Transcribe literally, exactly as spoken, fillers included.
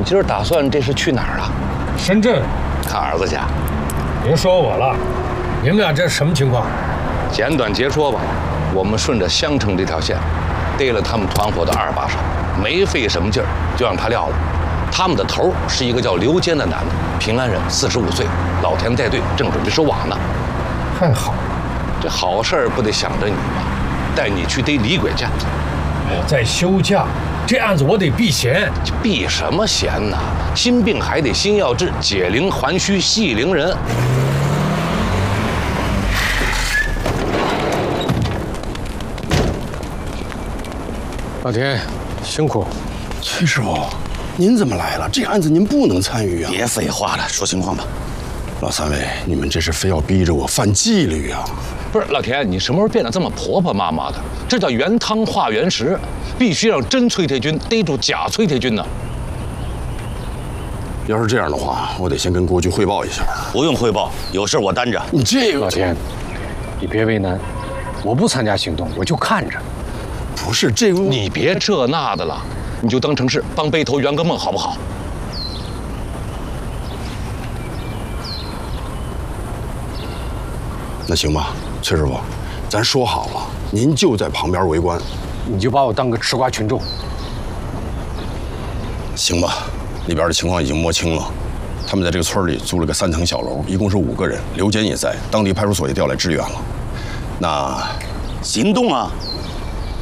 今儿打算这是去哪儿啊？ 深圳， 看儿子去。 别说我了，你们俩这什么情况？ 简短截说吧，我们顺着襄城这条线，逮了他们团伙的二把手，没费什么劲儿就让他撂了。他们的头是一个叫刘坚的男的，平安人，四十五岁，老田带队，正准备收网呢。 太好了， 这好事儿不得想着你吗？带你去逮李鬼去。 我在休假，这案子我得避嫌。 避什么嫌呢？心病还得心药治，解铃还须系铃人。 老田，辛苦。 崔师傅，您怎么来了？这案子您不能参与啊！ 别废话了，说情况吧。 老三位，你们这是非要逼着我犯纪律啊！ 不是老田，你什么时候变得这么婆婆妈妈的？这叫原汤化原食，必须让真崔铁军逮住假崔铁军呢。 要是这样的话，我得先跟国局汇报一下。 不用汇报，有事我担着。 你这个老田，你别为难，我不参加行动，我就看着。 不是这个， 你别这那的了，你就当成是帮背头圆个梦，好不好？ 那行吧，崔师傅，咱说好了，您就在旁边围观， 你就把我当个吃瓜群众。 行吧？里边的情况已经摸清了，他们在这个村里租了个三层小楼，一共是五个人，刘坚也在，当地派出所也调来支援了。那行动啊！